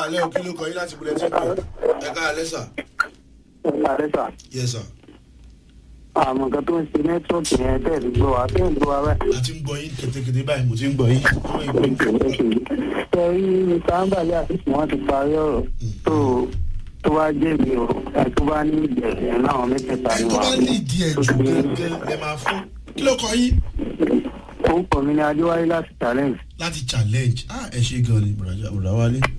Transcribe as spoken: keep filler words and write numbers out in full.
káàlẹ́ o kí ló kọ yín láti bulẹ̀ tí ń pè ẹ káàlẹ́ sà. ẹ káàlẹ́ sà. yes sir. àmọ́ nǹkan tó ń ṣe nẹ́tíwọ́ọ̀kì yẹn tẹ̀ ń gbọ́ wa tẹ̀ ń gbọ́ wa báyìí. a ti ń gbọ́ yín kétékété báyìí mo ti ń gbọ́ yín. ṣe rí sáńbàlẹ̀ àti wọ́n ti parí ọ̀rọ̀ tó tó wá jẹ́ mi o tó bá ní ìjẹ̀sẹ̀ náà mẹ́tẹ̀ẹ̀ta ni tó wà. bá ní ìdí ẹ̀ jù gẹ́gẹ́ ẹ máa fún kí ló kọ yín. orúkọ mi ni adéwálé láti challenge. láti challenge ah ẹ ṣe gan ni bùrọ̀dá wálé.